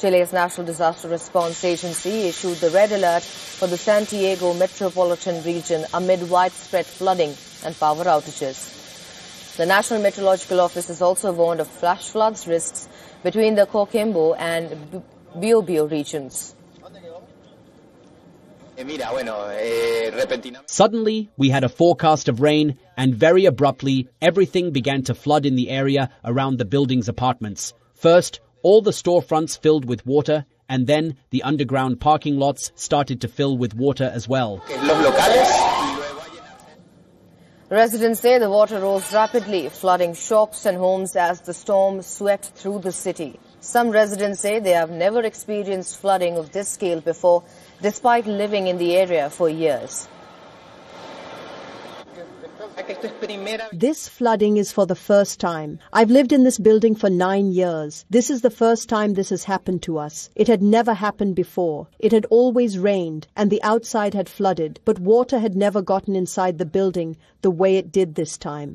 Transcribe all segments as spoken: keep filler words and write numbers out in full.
Chile's National Disaster Response Agency issued the red alert for the Santiago metropolitan region amid widespread flooding and power outages. The National Meteorological Office has also warned of flash floods risks between the Coquimbo and Biobío regions. Suddenly, we had a forecast of rain, and very abruptly, everything began to flood in the area around the building's apartments. First, all the storefronts filled with water, and then the underground parking lots started to fill with water as well. Residents say the water rose rapidly, flooding shops and homes as the storm swept through the city. Some residents say they have never experienced flooding of this scale before, despite living in the area for years. This flooding is for the first time. I've lived in this building for nine years. This is the first time this has happened to us. It had never happened before. It had always rained and the outside had flooded, but water had never gotten inside the building the way it did this time.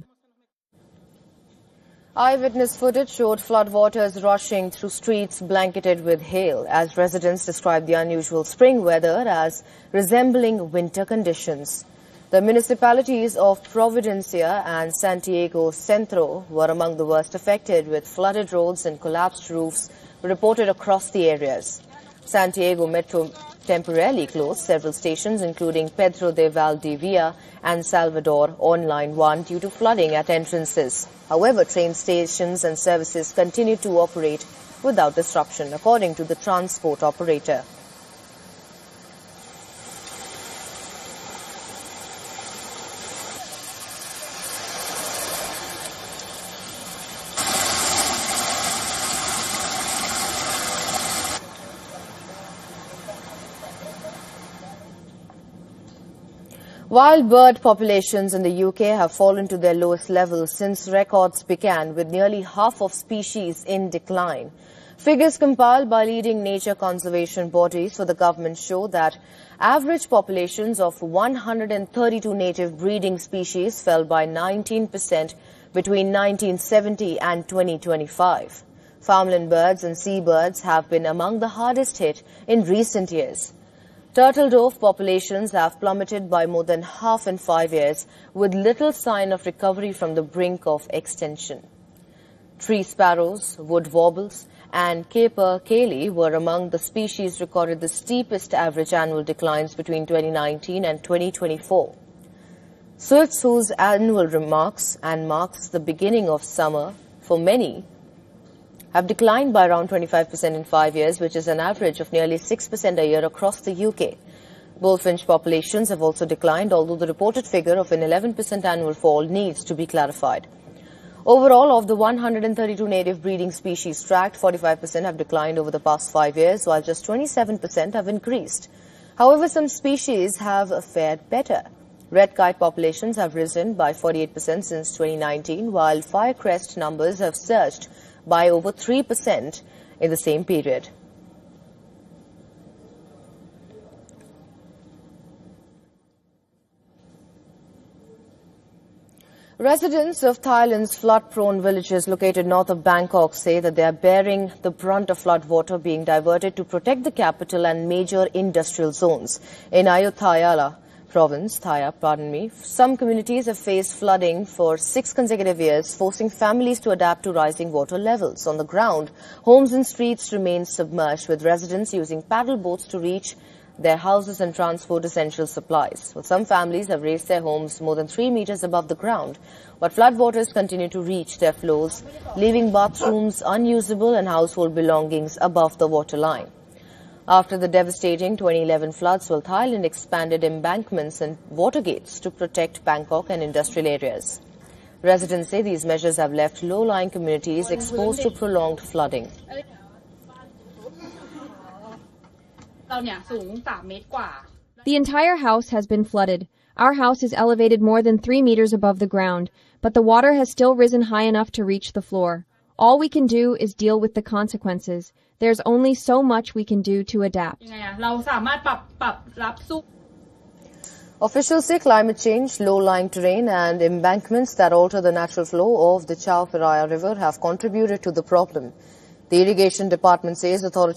Eyewitness footage showed floodwaters rushing through streets blanketed with hail as residents described the unusual spring weather as resembling winter conditions. The municipalities of Providencia and Santiago Centro were among the worst affected, with flooded roads and collapsed roofs reported across the areas. Santiago Metro temporarily closed several stations, including Pedro de Valdivia and Salvador on Line one due to flooding at entrances. However, train stations and services continued to operate without disruption, according to the transport operator. Wild bird populations in the U K have fallen to their lowest levels since records began, with nearly half of species in decline. Figures compiled by leading nature conservation bodies for the government show that average populations of one hundred thirty-two native breeding species fell by nineteen percent between nineteen seventy and twenty twenty-five. Farmland birds and seabirds have been among the hardest hit in recent years. Turtle dove populations have plummeted by more than half in five years, with little sign of recovery from the brink of extinction. Tree sparrows, wood warbles, and capercaillie were among the species recorded the steepest average annual declines between twenty nineteen and twenty twenty-four. Swifts, whose annual remarks and marks the beginning of summer for many, have declined by around twenty-five percent in five years, which is an average of nearly six percent a year across the U K. Bullfinch populations have also declined, although the reported figure of an eleven percent annual fall needs to be clarified. Overall, of the one hundred thirty-two native breeding species tracked, forty-five percent have declined over the past five years, while just twenty-seven percent have increased. However, some species have fared better. Red kite populations have risen by forty-eight percent since twenty nineteen, while firecrest numbers have surged by over three percent in the same period. Residents of Thailand's flood-prone villages located north of Bangkok say that they are bearing the brunt of flood water being diverted to protect the capital and major industrial zones. In Ayutthaya Province, Thaya, pardon me, some communities have faced flooding for six consecutive years, forcing families to adapt to rising water levels. On the ground, homes and streets remain submerged, with residents using paddle boats to reach their houses and transport essential supplies. Well, some families have raised their homes more than three meters above the ground, but floodwaters continue to reach their floors, leaving bathrooms unusable and household belongings above the waterline. After the devastating twenty eleven floods, well, Thailand expanded embankments and water gates to protect Bangkok and industrial areas. Residents say these measures have left low-lying communities exposed to prolonged flooding. The entire house has been flooded. Our house is elevated more than three meters above the ground, but the water has still risen high enough to reach the floor. All we can do is deal with the consequences. There's only so much we can do to adapt. Officials say climate change, low-lying terrain and embankments that alter the natural flow of the Chao Phraya River have contributed to the problem. The Irrigation Department says authorities